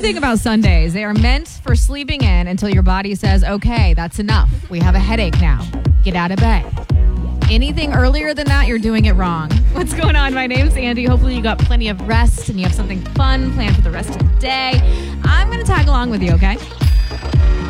thing about Sundays. They are meant for sleeping in until your body says, okay, that's enough. We have a headache now. Get out of bed. Anything earlier than that, you're doing it wrong. What's going on? My name's Andy. Hopefully you got plenty of rest and you have something fun planned for the rest of the day. I'm going to tag along with you, okay?